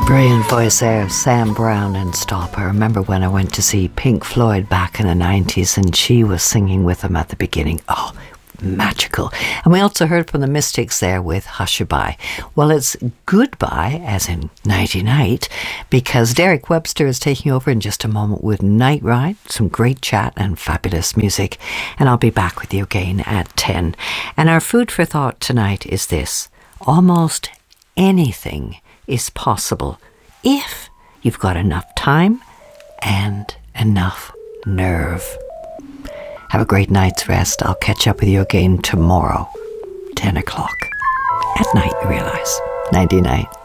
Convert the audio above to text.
Brilliant voice there, Sam Brown and Stop. I remember when I went to see Pink Floyd back in the 90s and she was singing with them at the beginning. Oh, magical. And we also heard from the Mystics there with Hushabye. Well, it's goodbye, as in nighty-night, because Derek Webster is taking over in just a moment with Night Ride, some great chat and fabulous music. And I'll be back with you again at 10. And our food for thought tonight is this: almost anything is possible if you've got enough time and enough nerve. Have a great night's rest. I'll catch up with you again tomorrow, 10 o'clock. At night, you realise. Nighty-night.